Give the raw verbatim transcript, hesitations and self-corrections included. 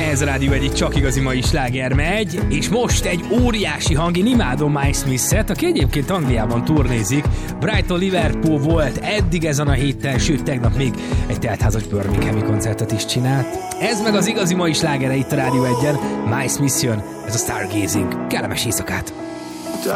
Ez a Rádió egyik csak igazi mai sláger megy, és most egy óriási hang, én imádom Mike Smith-et, aki egyébként Angliában turnézik. Brighton Liverpool volt eddig ezen a héten, sőt tegnap még egy teltházas Birminghami koncertet is csinált. Ez meg az igazi mai slágere itt a Rádió egyen. Mike Smith jön, ez a Stargazing. Kellemes éjszakát!